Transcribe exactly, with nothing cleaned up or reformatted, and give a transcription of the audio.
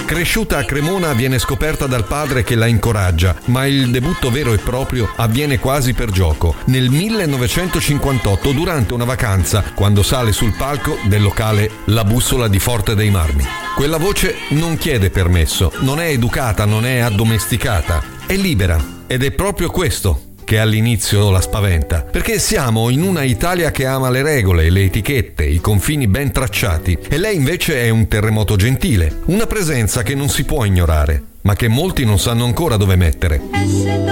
Cresciuta a Cremona, viene scoperta dal padre che la incoraggia, ma il debutto vero e proprio avviene quasi per gioco, nel millenovecentocinquantotto durante una vacanza, quando sale sul palco del locale La Bussola di Forte dei Marmi. Quella voce non chiede permesso, non è educata, non è addomesticata, è libera, ed è proprio questo che all'inizio la spaventa, perché siamo in una Italia che ama le regole, le etichette, i confini ben tracciati, e lei invece è un terremoto gentile, una presenza che non si può ignorare, ma che molti non sanno ancora dove mettere.